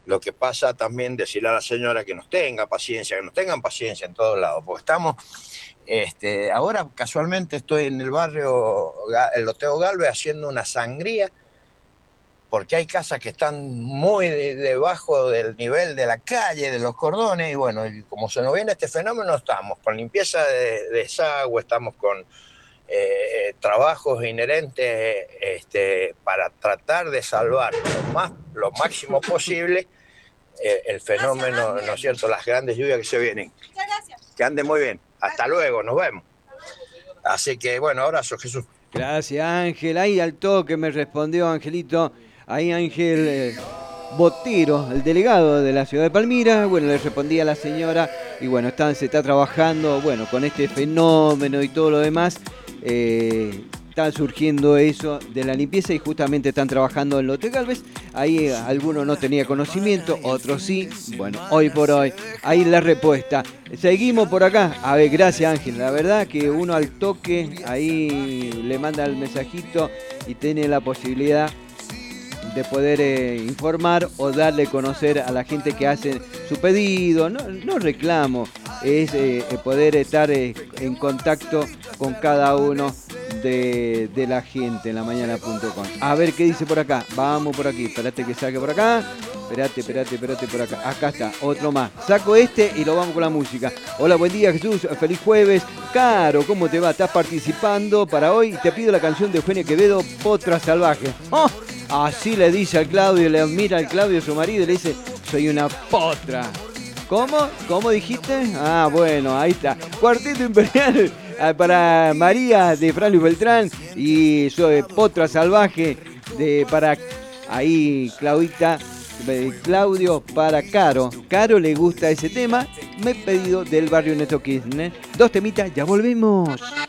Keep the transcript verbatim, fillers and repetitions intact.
Lo que pasa también, decirle a la señora que nos tenga paciencia, que nos tengan paciencia en todos lados, porque estamos, este, ahora casualmente estoy en el barrio, el Loteo Galvez, haciendo una sangría, porque hay casas que están muy de, debajo del nivel de la calle, de los cordones, y bueno, y como se nos viene este fenómeno, estamos con limpieza de, de desagüe, estamos con eh, trabajos inherentes este, para tratar de salvar lo, más, lo máximo posible eh, el fenómeno, ¿no es cierto?, las grandes lluvias que se vienen. Muchas gracias. Que ande muy bien. Hasta luego, nos vemos. Así que, bueno, abrazo, Jesús. Gracias, Ángel. Ahí al toque me respondió Angelito. Ahí Ángel eh, Botero, el delegado de la ciudad de Palmira. Bueno, le respondía a la señora. Y bueno, están, se está trabajando, bueno, con este fenómeno y todo lo demás. Eh, está surgiendo eso de la limpieza y justamente están trabajando en Lote Galvez. Ahí algunos no tenía conocimiento, otros sí. Bueno, hoy por hoy, ahí la respuesta. Seguimos por acá. A ver, gracias Ángel. La verdad que uno al toque ahí le manda el mensajito y tiene la posibilidad de poder eh, informar o darle a conocer a la gente que hace su pedido. No, no reclamo, es eh, poder estar eh, en contacto con cada uno de, de la gente en la mañana punto com. A ver qué dice por acá. Vamos por aquí. Espérate que saque por acá. Espérate, espérate, espérate por acá. Acá está, otro más. Saco este y lo vamos con la música. Hola, buen día Jesús. Feliz jueves. Caro, ¿cómo te va? ¿Estás participando para hoy? Te pido la canción de Eugenio Quevedo, Potra Salvaje. ¡Oh! Así le dice al Claudio, le mira al Claudio, su marido, y le dice, soy una potra. ¿Cómo? ¿Cómo dijiste? Ah, bueno, ahí está. Cuarteto Imperial para María de Fran Luis Beltrán y su Potra Salvaje de para ahí Claudita, Claudio para Caro. Caro le gusta ese tema. Me he pedido del barrio Neto Kirchner. Dos temitas, ya volvemos.